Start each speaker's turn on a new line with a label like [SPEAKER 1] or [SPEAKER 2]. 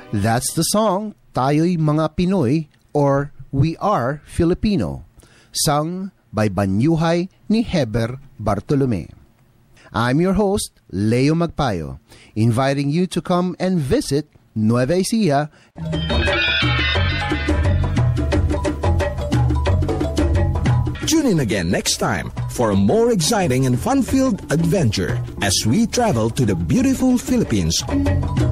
[SPEAKER 1] That's the song, Tayo'y Mga Pinoy or We Are Filipino, sung by Banyuhay ni Heber Bartolome. I'm your host, Leo Magpayo, inviting you to come and visit Nueva Ecija.
[SPEAKER 2] Tune in again next time for a more exciting and fun-filled adventure as we travel to the beautiful Philippines.